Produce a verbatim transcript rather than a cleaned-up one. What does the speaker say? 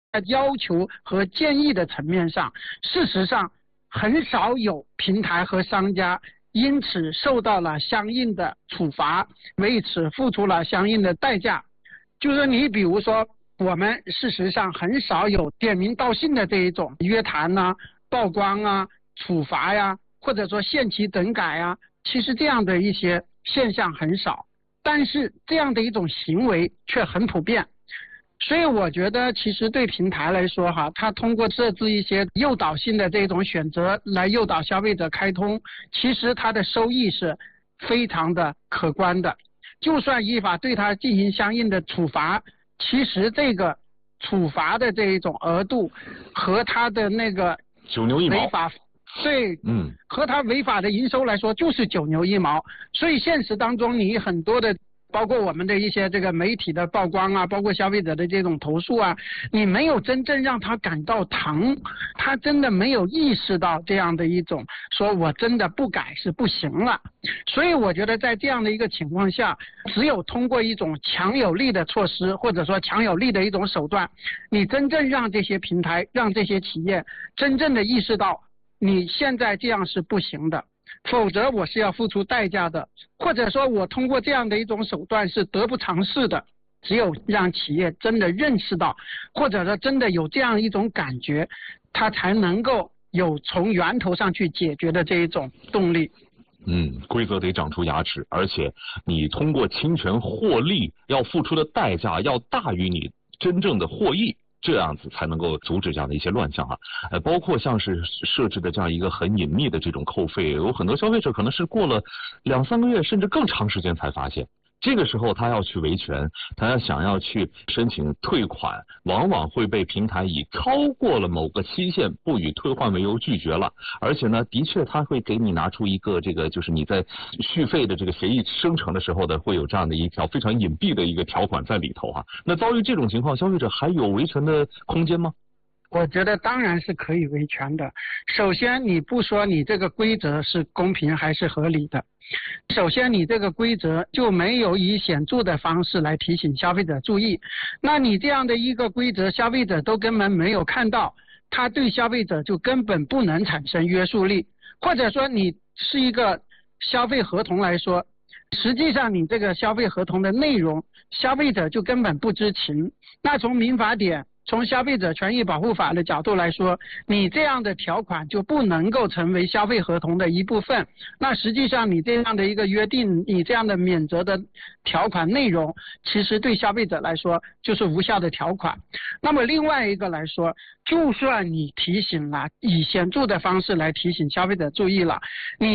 要求和建议的层面上，事实上很少有平台和商家因此受到了相应的处罚，为此付出了相应的代价。就是你比如说，我们事实上很少有点名道姓的这一种约谈啊、曝光啊、处罚呀、啊，或者说限期整改啊，其实这样的一些现象很少，但是这样的一种行为却很普遍。所以我觉得其实对平台来说哈，它通过设置一些诱导性的这种选择来诱导消费者开通，其实它的收益是非常的可观的。就算依法对它进行相应的处罚，其实这个处罚的这一种额度和它的那个九牛一毛违法对， 嗯， 和它违法的营收来说就是九牛一毛。所以现实当中你很多的包括我们的一些这个媒体的曝光啊，包括消费者的这种投诉啊，你没有真正让他感到疼，他真的没有意识到这样的一种说我真的不改是不行了。所以我觉得在这样的一个情况下，只有通过一种强有力的措施，或者说强有力的一种手段，你真正让这些平台让这些企业真正的意识到你现在这样是不行的，否则我是要付出代价的，或者说我通过这样的一种手段是得不偿失的。只有让企业真的认识到，或者说真的有这样一种感觉，它才能够有从源头上去解决的这一种动力。 嗯，规则得长出牙齿，而且你通过侵权获利要付出的代价要大于你真正的获益，这样子才能够阻止这样的一些乱象啊，呃，包括像是设置的这样一个很隐秘的这种扣费，有很多消费者可能是过了两三个月甚至更长时间才发现，这个时候他要去维权，他要想要去申请退款，往往会被平台以超过了某个期限不予退换为由拒绝了，而且呢，的确他会给你拿出一个这个就是你在续费的这个协议生成的时候的会有这样的一条非常隐蔽的一个条款在里头哈、啊。那遭遇这种情况，消费者还有维权的空间吗？ 我觉得当然是可以维权的。首先你不说你这个规则是公平还是合理的，首先你这个规则就没有以显著的方式来提醒消费者注意，那你这样的一个规则消费者都根本没有看到，它对消费者就根本不能产生约束力。或者说你是一个消费合同来说，实际上你这个消费合同的内容消费者就根本不知情，那从民法典从消费者权益保护法的角度来说，你这样的条款就不能够成为消费合同的一部分，那实际上你这样的一个约定，你这样的免责的条款内容其实对消费者来说就是无效的条款。那么另外一个来说，就算你提醒了以显著的方式来提醒消费者注意了，你